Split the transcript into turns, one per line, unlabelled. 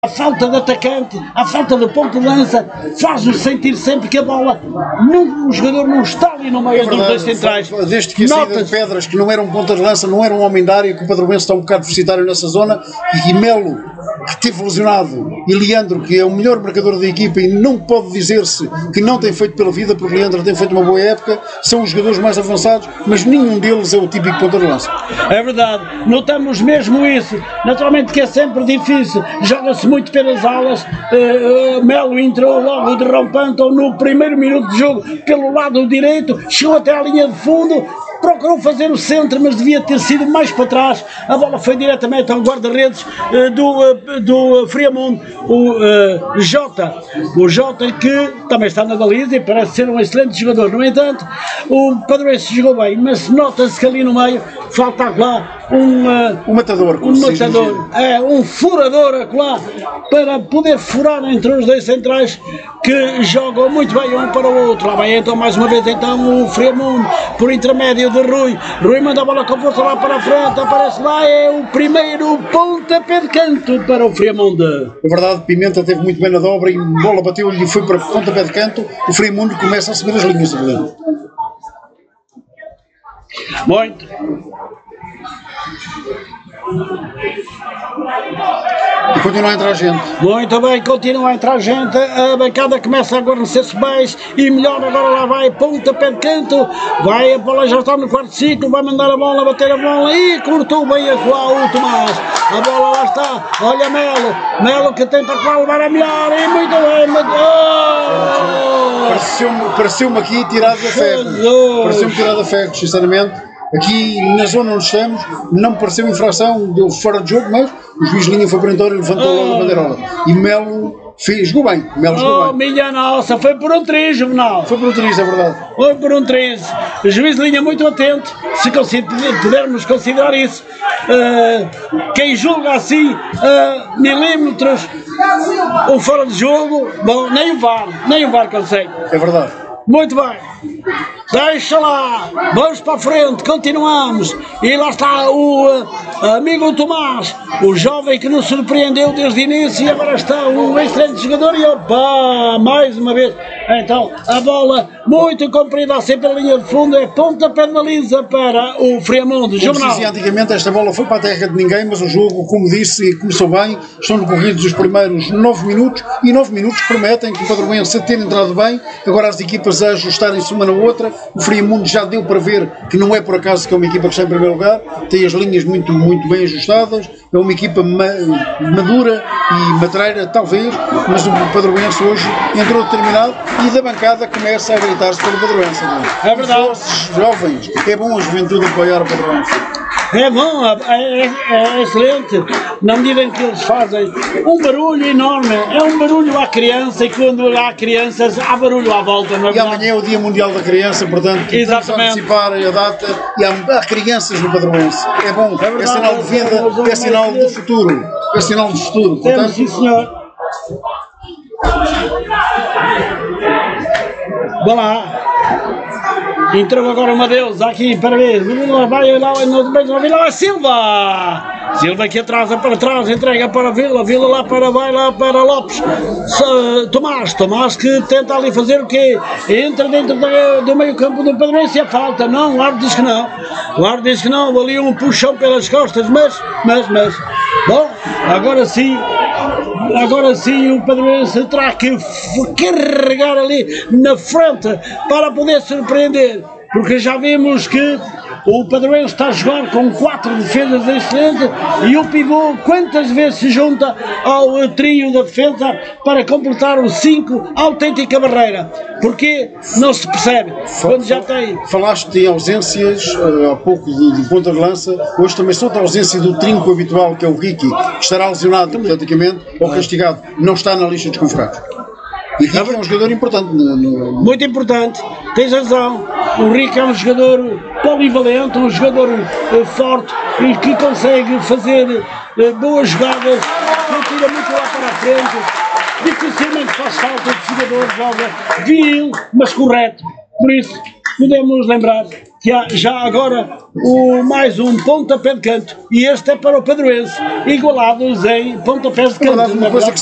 A falta de atacante, a falta de ponto de lança, faz-nos sentir sempre que a bola, o jogador não está ali no meio dos dois centrais.
Desde que a saída de Pedras, que não era um ponta de lança, não era um homem da área, que o Padroense está um bocado deficitário nessa zona, e Melo, que teve lesionado, e Leandro, que é o melhor marcador da equipa, e não pode dizer-se que não tem feito pela vida, porque Leandro tem feito uma boa época, são os jogadores mais avançados, mas nenhum deles é o típico ponta de lança.
É verdade, notamos mesmo isso. Naturalmente que é sempre difícil, joga-se muito pelas alas. Melo entrou logo de rompante no primeiro minuto de jogo pelo lado direito, chegou até à linha de fundo, procurou fazer o centro, mas devia ter sido mais para trás. A bola foi diretamente ao guarda-redes do Friamundo, o Jota. O Jota, que também está na baliza e parece ser um excelente jogador. No entanto, o Padroense jogou bem, mas nota-se que ali no meio falta lá um matador, um furador acolá, para poder furar entre os dois centrais que jogam muito bem um para o outro. Lá vai então mais uma vez então o Friamundo por intermédio de Rui. Rui manda a bola com força lá para a frente, aparece lá, é o primeiro pontapé de canto para o Friamundo.
É verdade, Pimenta teve muito bem na dobra e a bola bateu-lhe e foi para pontapé de canto. O Friamundo começa a subir as linhas.
Muito.
E continua a entrar gente.
Muito bem, continua a entrar gente. A bancada começa a guarnecer-se mais e melhor. Agora lá vai, pontapé de canto. Vai, a bola já está no quarto ciclo. Vai mandar a bola, bater a bola e cortou bem a colar o Tomás. A bola lá está. Olha Melo. Melo que tenta levar a melhor. E muito bem.
Pareceu-me aqui tirado da febre. Pareceu-me tirado da febre, sinceramente. Aqui na zona onde estamos, não me pareceu infração, deu fora de jogo, mas o juiz de linha foi perentório e levantou logo a bandeirola. E Melo jogou bem. Melo jogou bem.
Minha nossa, foi por um 3, Juvenal.
Foi por um 3, é verdade.
Foi por um 3. O juiz de linha muito atento, se pudermos considerar isso. Quem julga assim, milímetros, ou fora de jogo, bom, nem o VAR consegue.
É verdade.
Muito bem, deixa lá, vamos para a frente, continuamos, e lá está o amigo Tomás, o jovem que nos surpreendeu desde o início e agora está um excelente jogador e opa, mais uma vez, então a bola muito comprida assim pela linha de fundo, é pontapé de baliza para o Friamundo.
Como se dizia antigamente, esta bola foi para a terra de ninguém, mas o jogo, como disse, começou bem, estão decorridos os primeiros 9 minutos e 9 minutos prometem que o Padroense ter entrado bem, agora as equipas a ajustarem-se uma na outra. O Friamundo já deu para ver que não é por acaso que é uma equipa que está em primeiro lugar, tem as linhas muito bem ajustadas, é uma equipa madura e matreira talvez, mas o Padroense hoje entrou determinado e da bancada começa a gritar-se pelo Padroense.
É verdade.
Os jovens, é bom a juventude apoiar o Padroense.
É bom, é excelente, na medida em que eles fazem um barulho enorme, é um barulho à criança e quando há crianças há barulho à volta, não é?
E amanhã é o Dia Mundial da Criança, portanto, estamos a antecipar a data e há crianças no Padroense. É bom, é sinal de vida, é sinal de futuro, é sinal de futuro.
Portanto, sim senhor. Vá lá. Entrou agora uma deusa aqui para ver. Vai lá, Silva! Silva que atrasa para trás, entrega para Vila, Vila lá vai lá para Lopes. Tomás que tenta ali fazer o quê? Entra dentro do meio campo do Padroense e a falta. Não, o árbitro diz que não. O árbitro diz que não, ali um puxão pelas costas, mas. Bom, agora sim o Padroense terá que carregar ali na frente para poder surpreender, porque já vimos que o Padroense está a jogar com 4 defesas excelentes e o pivô quantas vezes se junta ao trio da defesa para completar o 5, autêntica barreira, porque não se percebe quando já tem.
Falaste em ausências há pouco de ponta de lança, hoje também só a ausência do trinco habitual que é o Ricky, que estará lesionado hipoteticamente ou castigado, não está na lista dos convocados. E Ricky é um jogador importante.
Muito importante, tens razão. O Ricky é um jogador polivalente, um jogador forte e que consegue fazer boas jogadas, que tira muito lá para a frente. Dificilmente faz falta de jogador, joga vil, mas correto. Por isso, podemos lembrar que há já agora mais um pontapé de canto, e este é para o Pedroense, igualados em pontapés de canto.
Uma coisa que